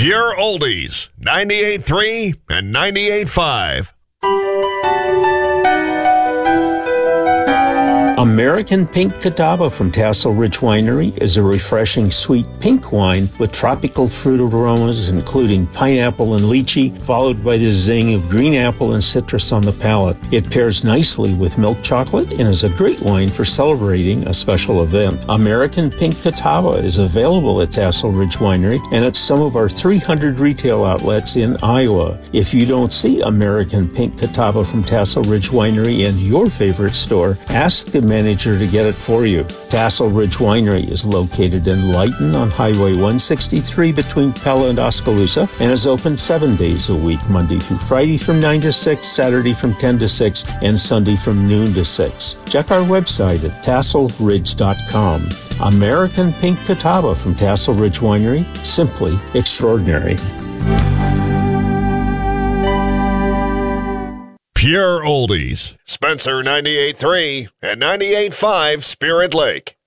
Pure Oldies, 98.3 and 98.5. American Pink Catawba from Tassel Ridge Winery is a refreshing sweet pink wine with tropical fruit aromas including pineapple and lychee, followed by the zing of green apple and citrus on the palate. It pairs nicely with milk chocolate and is a great wine for celebrating a special event. American Pink Catawba is available at Tassel Ridge Winery and at some of our 300 retail outlets in Iowa. If you don't see American Pink Catawba from Tassel Ridge Winery in your favorite store, ask the manager to get it for you. Tassel Ridge Winery is located in Lighton on Highway 163 between Pella and Oskaloosa and is open 7 days a week, Monday through Friday from 9 to 6, Saturday from 10 to 6, and Sunday from noon to 6. Check our website at tasselridge.com. American Pink Catawba from Tassel Ridge Winery, simply extraordinary. Pure Oldies, Spencer 98.3 and 98.5 Spirit Lake.